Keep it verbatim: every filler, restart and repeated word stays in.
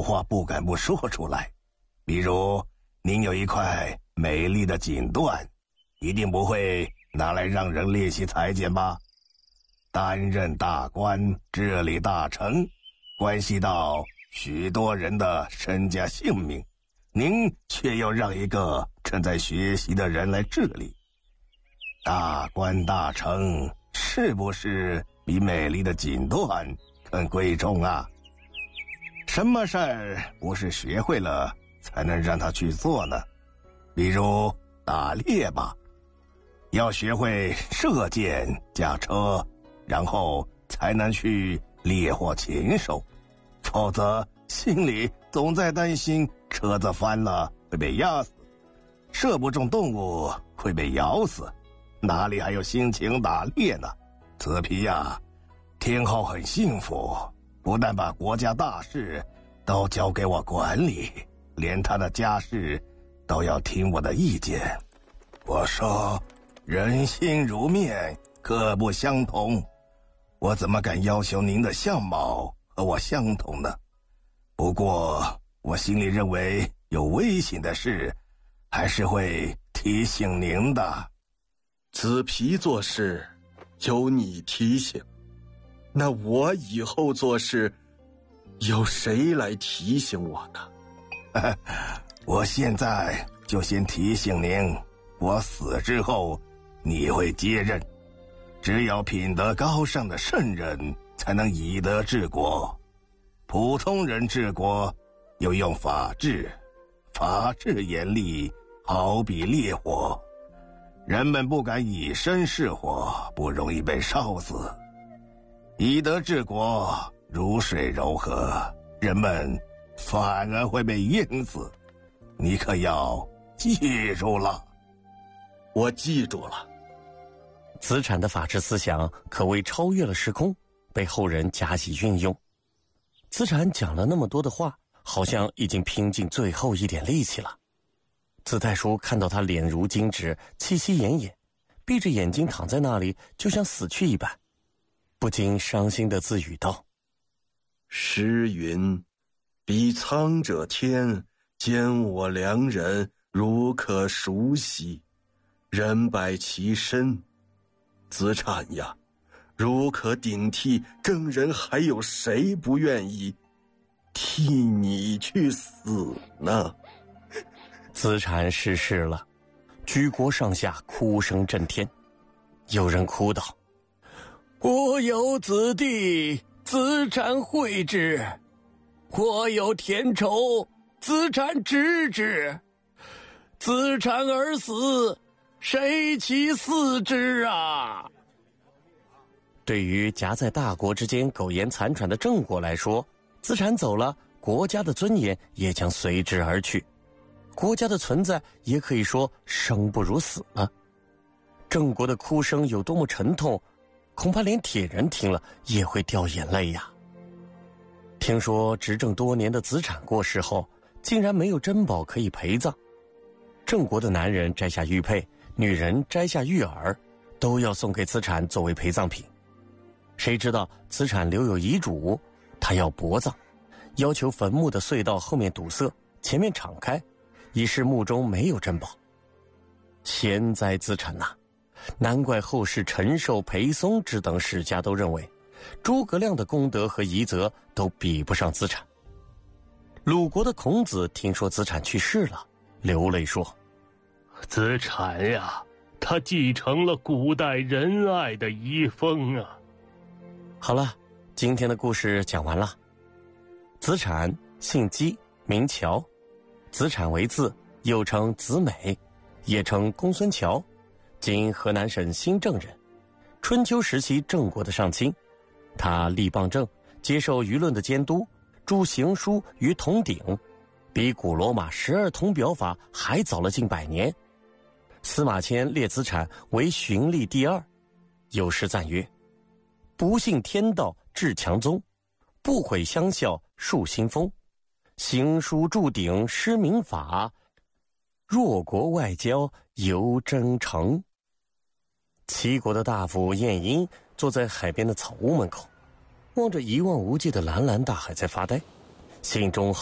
话不敢不说出来。比如，您有一块美丽的锦缎，一定不会拿来让人练习裁剪吧？担任大官，治理大臣，关系到许多人的身家性命，您却又让一个正在学习的人来治理。大官大臣是不是比美丽的锦缎更贵重啊？什么事儿不是学会了才能让他去做呢？比如打猎吧，要学会射箭、驾车，然后才能去猎获禽兽，否则心里总在担心车子翻了会被压死，射不中动物会被咬死，哪里还有心情打猎呢？子皮呀，天后很幸福，不但把国家大事都交给我管理，连他的家事都要听我的意见。我说，人心如面，各不相同，我怎么敢要求您的相貌和我相同呢？不过我心里认为有危险的事，还是会提醒您的。 子皮做事有你提醒，那我以后做事有谁来提醒我呢？ 我现在就先提醒您，我死之后你会接任，只有品德高尚的圣人才能以德治国，普通人治国又用法治，法治严厉，好比烈火，人们不敢以身试火，不容易被烧死。以德治国，如水柔和，人们反而会被淹死。你可要记住了。 我记住了。 子产的法治思想可谓超越了时空，被后人加以运用。子产讲了那么多的话，好像已经拼尽最后一点力气了。子太叔看到他脸如金纸，气息奄奄，闭着眼睛躺在那里，就像死去一般，不禁伤心地自语道： 诗云，比苍者天，兼我良人，如可熟悉，人百其身。子产呀，如可顶替，更人还有谁不愿意替你去死呢？ 子产逝世了，举国上下哭声震天。有人哭道：国有子弟，子产惠之；国有田畴，子产知之。子产而死，谁其嗣之啊？对于夹在大国之间苟延残喘的郑国来说，子产走了，国家的尊严也将随之而去，国家的存在也可以说生不如死了。郑国的哭声有多么沉痛，恐怕连铁人听了也会掉眼泪呀。听说执政多年的子产过世后，竟然没有珍宝可以陪葬。郑国的男人摘下玉佩，女人摘下玉耳，都要送给子产作为陪葬品。谁知道子产留有遗嘱，他要薄葬，要求坟墓的隧道后面堵塞，前面敞开，以示墓中没有珍宝。贤哉子产呐、啊！难怪后世陈寿、裴松之等史家都认为，诸葛亮的功德和遗泽都比不上子产。鲁国的孔子听说子产去世了，流泪说： 子产呀，他继承了古代仁爱的遗风啊。 好了，今天的故事讲完了。子产姓姬，名乔，子产为字，又称子美，也称公孙乔，今河南省新郑人，春秋时期郑国的上卿。他力傍政，接受舆论的监督，著行书于铜鼎，比古罗马十二铜表法还早了近百年。司马迁列子产为荀立第二，有诗赞曰：不信天道至强宗，不毁乡校树新风，行书著鼎施民法，弱国外交尤真诚。齐国的大夫晏婴坐在海边的草屋门口，望着一望无际的蓝蓝大海在发呆，心中